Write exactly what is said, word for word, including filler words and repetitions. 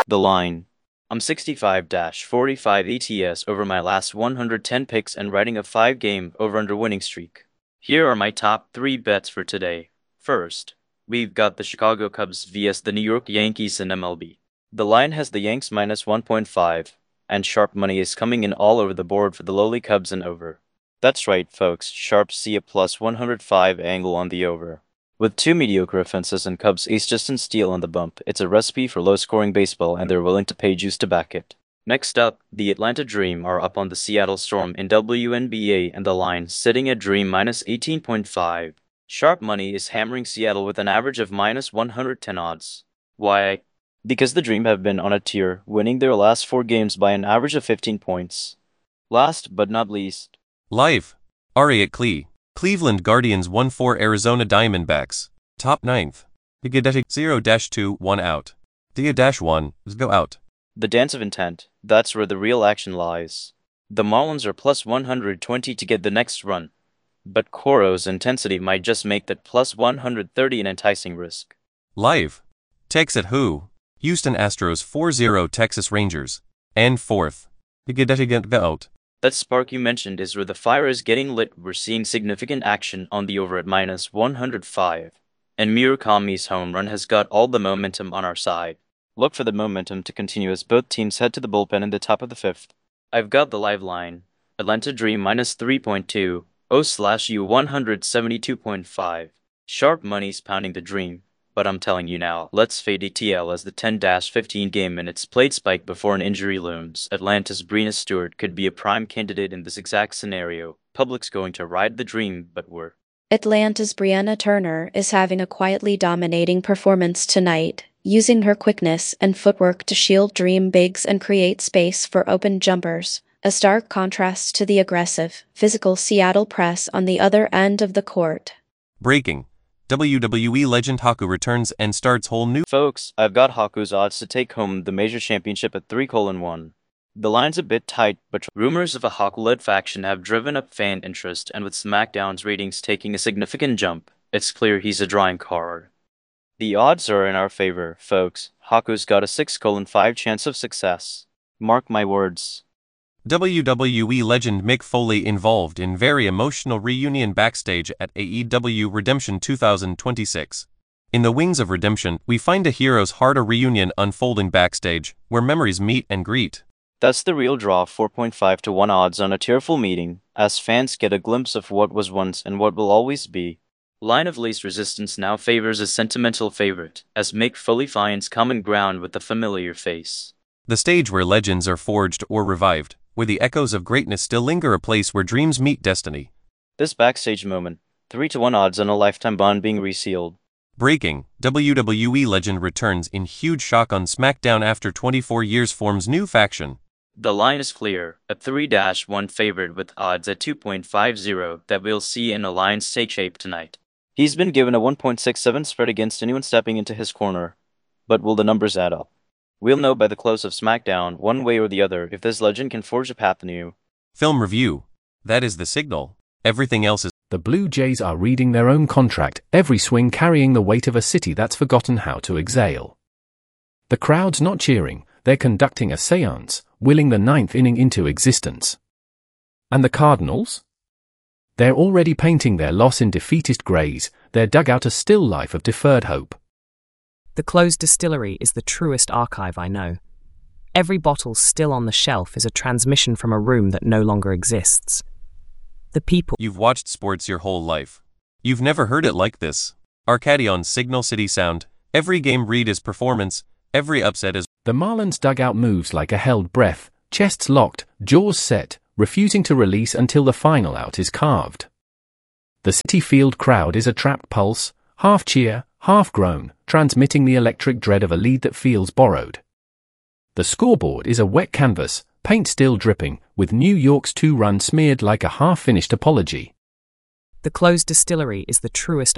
The line. I'm sixty-five forty-five A T S over my last one hundred ten picks and riding a five game over-under winning streak. Here are my top three bets for today. First, we've got the Chicago Cubs versus the New York Yankees in M L B. The line has the Yanks minus one point five, and sharp money is coming in all over the board for the lowly Cubs and over. That's right, folks, sharps see a plus one hundred five angle on the over. With two mediocre offenses and Cubs ace Justin Steele on the bump, it's a recipe for low-scoring baseball and they're willing to pay juice to back it. Next up, the Atlanta Dream are up on the Seattle Storm in W N B A and the line sitting at Dream minus eighteen point five. Sharp money is hammering Seattle with an average of minus one hundred ten odds. Why? Because the Dream have been on a tear, winning their last four games by an average of fifteen points. Last but not least. Live. Ari at Cle. Cleveland Guardians one four Arizona Diamondbacks. Top ninth. zero two one out. D one go out. The dance of intent, that's where the real action lies. The Marlins are plus one hundred twenty to get the next run, but Coro's intensity might just make that plus one hundred thirty an enticing risk. Live. Tex at who? Houston Astros four zero Texas Rangers. And fourth. Go out. That spark you mentioned is where the fire is getting lit. We're seeing significant action on the over at minus one hundred five, and Murakami's home run has got all the momentum on our side. Look for the momentum to continue as both teams head to the bullpen in the top of the fifth. I've got the live line. Atlanta Dream minus three point two, O slash U one seventy-two point five. Sharp money's pounding the Dream. But I'm telling you now, let's fade A T L as the ten fifteen game minutes played spike before an injury looms. Atlanta's Breena Stewart could be a prime candidate in this exact scenario. Public's going to ride the Dream, but we're... Atlanta's Brianna Turner is having a quietly dominating performance tonight, using her quickness and footwork to shield Dream bigs and create space for open jumpers, a stark contrast to the aggressive, physical Seattle press on the other end of the court. Breaking. W W E legend Haku returns and starts whole new... Folks, I've got Haku's odds to take home the major championship at three colon one. The line's a bit tight, but rumors of a Haku-led faction have driven up fan interest, and with SmackDown's ratings taking a significant jump, it's clear he's a drawing card. The odds are in our favor, folks. Haku's got a six colon five chance of success. Mark my words. W W E legend Mick Foley involved in very emotional reunion backstage at A E W Redemption two thousand twenty-six. In the wings of Redemption, we find a hero's heart a reunion unfolding backstage, where memories meet and greet. That's the real draw, four point five to one odds on a tearful meeting, as fans get a glimpse of what was once and what will always be. Line of least resistance now favors a sentimental favorite, as Mick Foley finds common ground with the familiar face. The stage where legends are forged or revived, where the echoes of greatness still linger, a place where dreams meet destiny. This backstage moment, three to one odds on a lifetime bond being resealed. Breaking, W W E legend returns in huge shock on SmackDown after twenty-four years, forms new faction. The line is clear, a three to one favorite with odds at two point five zero that we'll see in Alliance stake shape tonight. He's been given a one point six seven spread against anyone stepping into his corner. But will the numbers add up? We'll know by the close of SmackDown, one way or the other, if this legend can forge a path anew. Film review. That is the signal. Everything else is... The Blue Jays are reading their own contract, every swing carrying the weight of a city that's forgotten how to exhale. The crowd's not cheering, they're conducting a seance, willing the ninth inning into existence. And the Cardinals? They're already painting their loss in defeatist grays, their dugout a still life of deferred hope. The closed distillery is the truest archive I know. Every bottle still on the shelf is a transmission from a room that no longer exists. The people... You've watched sports your whole life. You've never heard it like this. Arcadion Signal City sound. Every game read is performance. Every upset is... The Marlins dugout moves like a held breath, chests locked, jaws set, refusing to release until the final out is carved. The Citi Field crowd is a trapped pulse, half cheer, half groan, transmitting the electric dread of a lead that feels borrowed. The scoreboard is a wet canvas, paint still dripping, with New York's two-run smeared like a half-finished apology. The closed distillery is the truest